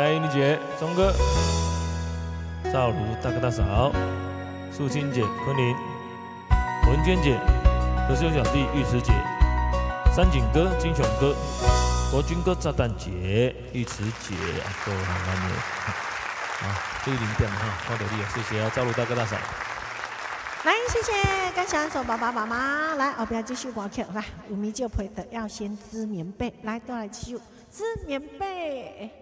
英丽姐、钟哥、赵如大哥大嫂、素清姐、昆凌、文娟姐、何修小弟、玉慈姐、山景哥、金雄哥、国军哥、炸弹姐、玉慈姐，各位好，欢迎。好，这个0点哈，好努力啊，谢谢啊，赵如大哥大嫂。 来，谢谢感谢安手爸爸妈妈。来，后边继续歌曲，来，有米就配的要先织棉被，来，都来继续织棉被。